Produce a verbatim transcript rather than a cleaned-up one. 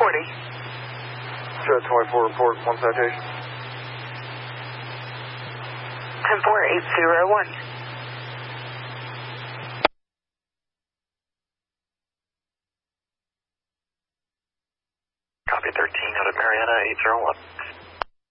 twenty. Jet twenty-four, report one citation. ten four eight zero one. Copy thirteen out of Marietta, eight zero one.